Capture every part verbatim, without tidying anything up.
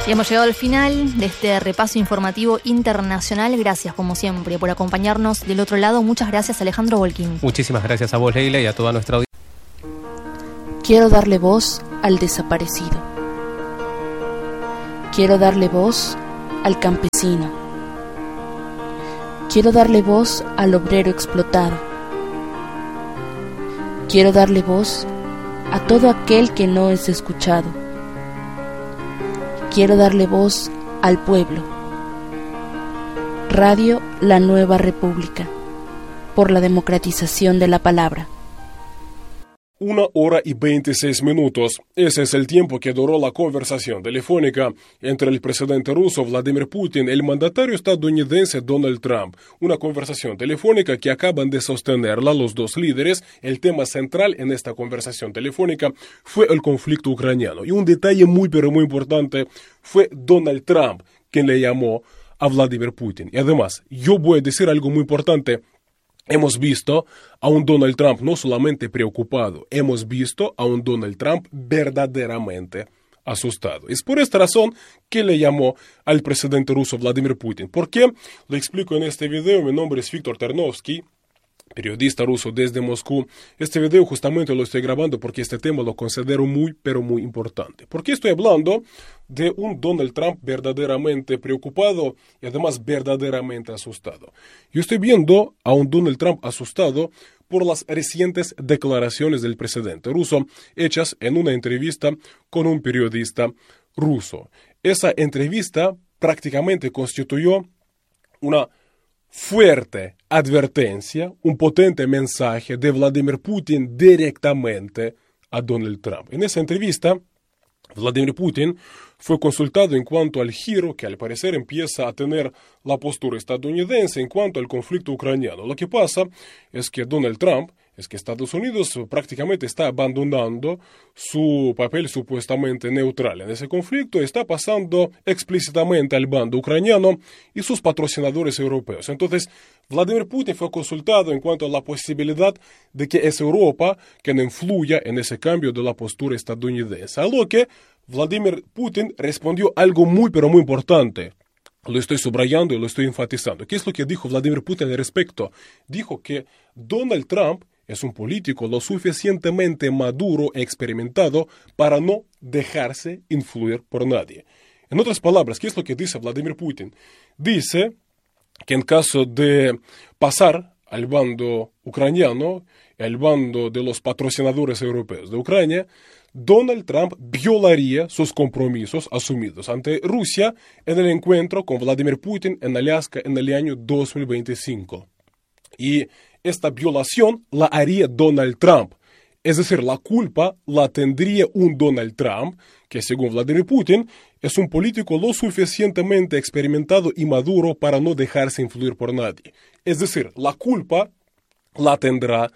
Y hemos llegado al final de este repaso informativo internacional. Gracias, como siempre, por acompañarnos del otro lado. Muchas gracias, Alejandro Volquín. Muchísimas gracias a vos, Leila, y a toda nuestra audiencia. Quiero darle voz al desaparecido. Quiero darle voz al campesino. Quiero darle voz al obrero explotado. Quiero darle voz a todo aquel que no es escuchado. Quiero darle voz al pueblo. Radio La Nueva República, por la democratización de la palabra. Una hora y veintiséis minutos. Ese es el tiempo que duró la conversación telefónica entre el presidente ruso Vladimir Putin y el mandatario estadounidense Donald Trump. Una conversación telefónica que acaban de sostenerla los dos líderes. El tema central en esta conversación telefónica fue el conflicto ucraniano. Y un detalle muy pero muy importante fue Donald Trump quien le llamó a Vladimir Putin. Y además, yo voy a decir algo muy importante. Hemos visto a un Donald Trump no solamente preocupado, hemos visto a un Donald Trump verdaderamente asustado. Es por esta razón que le llamó al presidente ruso Vladimir Putin. ¿Por qué? Lo explico en este video. Mi nombre es Víctor Ternovsky, periodista ruso desde Moscú. Este video justamente lo estoy grabando porque este tema lo considero muy, pero muy importante. ¿Por qué estoy hablando de un Donald Trump verdaderamente preocupado y además verdaderamente asustado? Yo estoy viendo a un Donald Trump asustado por las recientes declaraciones del presidente ruso hechas en una entrevista con un periodista ruso. Esa entrevista prácticamente constituyó una fuerte advertencia, un potente mensaje de Vladimir Putin directamente a Donald Trump. En esa entrevista, Vladimir Putin fue consultado en cuanto al giro que al parecer empieza a tener la postura estadounidense en cuanto al conflicto ucraniano. Lo que pasa es que Donald Trump, es que Estados Unidos prácticamente está abandonando su papel supuestamente neutral en ese conflicto, está pasando explícitamente al bando ucraniano y sus patrocinadores europeos. Entonces, Vladimir Putin fue consultado en cuanto a la posibilidad de que es Europa quien influya en ese cambio de la postura estadounidense. A lo que Vladimir Putin respondió algo muy pero muy importante. Lo estoy subrayando y lo estoy enfatizando. ¿Qué es lo que dijo Vladimir Putin al respecto? Dijo que Donald Trump es un político lo suficientemente maduro e experimentado para no dejarse influir por nadie. En otras palabras, ¿qué es lo que dice Vladimir Putin? Dice que en caso de pasar al bando ucraniano, al bando de los patrocinadores europeos de Ucrania, Donald Trump violaría sus compromisos asumidos ante Rusia en el encuentro con Vladimir Putin en Alaska en el año dos mil veinticinco. Y esta violación la haría Donald Trump. Es decir, la culpa la tendría un Donald Trump, que según Vladimir Putin, es un político lo suficientemente experimentado y maduro para no dejarse influir por nadie. Es decir, la culpa la tendrá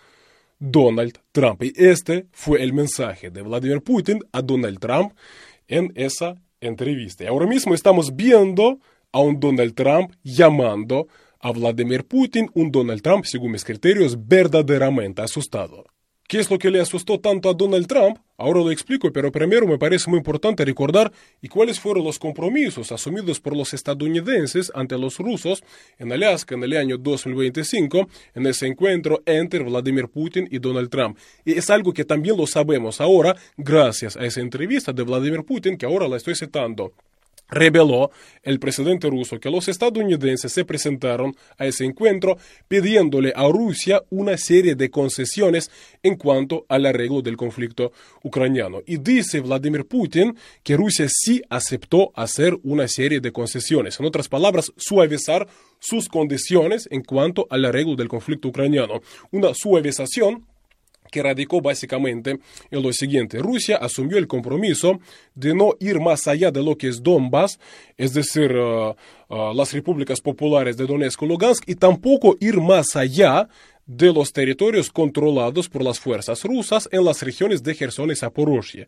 Donald Trump. Y este fue el mensaje de Vladimir Putin a Donald Trump en esa entrevista. Y ahora mismo estamos viendo a un Donald Trump llamando a Vladimir Putin, un Donald Trump, según mis criterios, verdaderamente asustado. ¿Qué es lo que le asustó tanto a Donald Trump? Ahora lo explico, pero primero me parece muy importante recordar y cuáles fueron los compromisos asumidos por los estadounidenses ante los rusos en Alaska en el año dos mil veinticinco, en ese encuentro entre Vladimir Putin y Donald Trump. Y es algo que también lo sabemos ahora gracias a esa entrevista de Vladimir Putin, que ahora la estoy citando. Reveló el presidente ruso que los estadounidenses se presentaron a ese encuentro pidiéndole a Rusia una serie de concesiones en cuanto al arreglo del conflicto ucraniano. Y dice Vladimir Putin que Rusia sí aceptó hacer una serie de concesiones. En otras palabras, suavizar sus condiciones en cuanto al arreglo del conflicto ucraniano. Una suavización que radicó básicamente en lo siguiente. Rusia asumió el compromiso de no ir más allá de lo que es Donbass, es decir, uh, uh, las repúblicas populares de Donetsk y Lugansk, y tampoco ir más allá de los territorios controlados por las fuerzas rusas en las regiones de Jersón y Zaporozhye.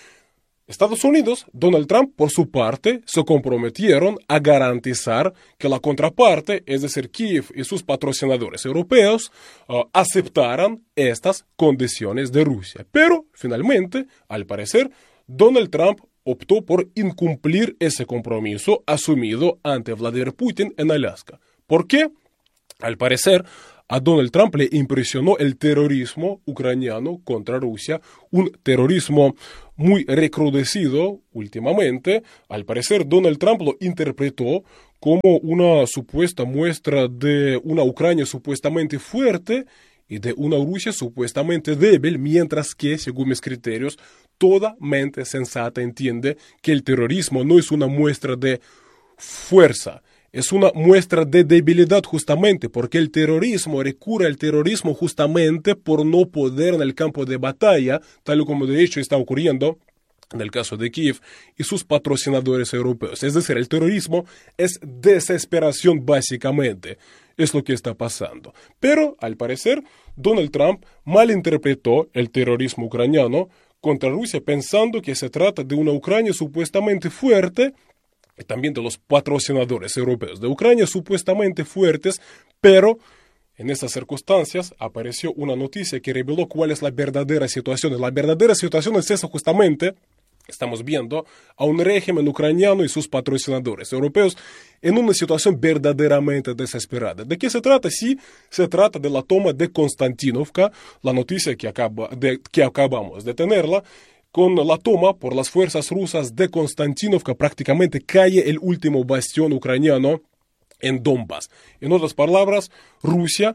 Estados Unidos, Donald Trump, por su parte, se comprometieron a garantizar que la contraparte, es decir, Kiev y sus patrocinadores europeos, uh, aceptaran estas condiciones de Rusia. Pero, finalmente, al parecer, Donald Trump optó por incumplir ese compromiso asumido ante Vladimir Putin en Alaska. ¿Por qué? Al parecer, a Donald Trump le impresionó el terrorismo ucraniano contra Rusia, un terrorismo muy recrudecido últimamente. Al parecer, Donald Trump lo interpretó como una supuesta muestra de una Ucrania supuestamente fuerte y de una Rusia supuestamente débil, mientras que, según mis criterios, toda mente sensata entiende que el terrorismo no es una muestra de fuerza, es una muestra de debilidad justamente, porque el terrorismo recurre al terrorismo justamente por no poder en el campo de batalla, tal como de hecho está ocurriendo en el caso de Kiev y sus patrocinadores europeos. Es decir, el terrorismo es desesperación básicamente, es lo que está pasando. Pero, al parecer, Donald Trump malinterpretó el terrorismo ucraniano contra Rusia pensando que se trata de una Ucrania supuestamente fuerte, y también de los patrocinadores europeos de Ucrania supuestamente fuertes, pero en estas circunstancias apareció una noticia que reveló cuál es la verdadera situación. Y la verdadera situación es esa justamente. Estamos viendo a un régimen ucraniano y sus patrocinadores europeos en una situación verdaderamente desesperada. ¿De qué se trata? Sí, se trata de la toma de Konstantinovka, la noticia que, acaba de, que acabamos de tenerla. Con la toma por las fuerzas rusas de Konstantinovka prácticamente cae el último bastión ucraniano en Donbass. En otras palabras, Rusia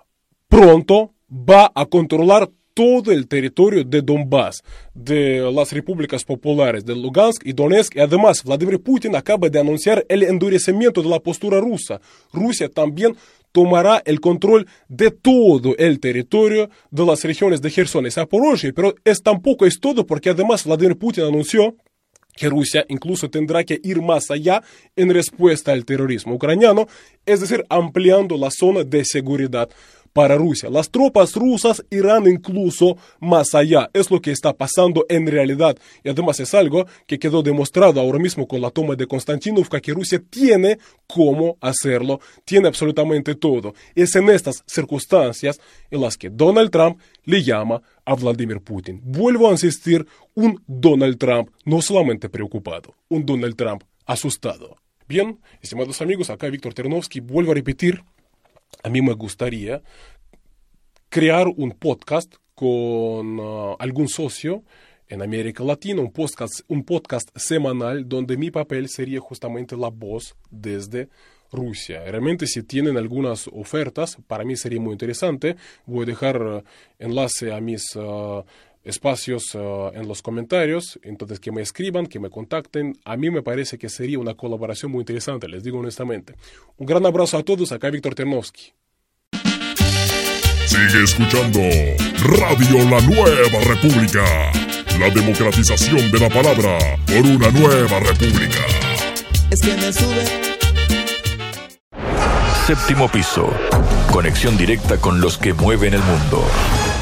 pronto va a controlar todo el territorio de Donbass, de las repúblicas populares de Lugansk y Donetsk, y además Vladimir Putin acaba de anunciar el endurecimiento de la postura rusa. Rusia también tomará el control de todo el territorio de las regiones de Gerson y Zaporozhye, pero es tampoco es todo, porque además Vladimir Putin anunció que Rusia incluso tendrá que ir más allá en respuesta al terrorismo ucraniano, es decir, ampliando la zona de seguridad para Rusia. Las tropas rusas irán incluso más allá. Es lo que está pasando en realidad. Y además es algo que quedó demostrado ahora mismo con la toma de Konstantinovka, que Rusia tiene cómo hacerlo, tiene absolutamente todo. Es en estas circunstancias en las que Donald Trump le llama a Vladimir Putin. Vuelvo a insistir, un Donald Trump no solamente preocupado, un Donald Trump asustado. Bien, estimados amigos, acá Víctor Ternovsky, vuelvo a repetir. A mí me gustaría crear un podcast con uh, algún socio en América Latina, un podcast, un podcast semanal donde mi papel sería justamente la voz desde Rusia. Realmente si tienen algunas ofertas, para mí sería muy interesante. Voy a dejar uh, enlace a mis uh, espacios uh, en los comentarios, entonces que me escriban, que me contacten. A mí me parece que sería una colaboración muy interesante, les digo honestamente. Un gran abrazo a todos, acá Víctor Ternovsky. Sigue escuchando Radio La Nueva República, la democratización de la palabra por una nueva república. Es que me sube. Séptimo piso, conexión directa con los que mueven el mundo.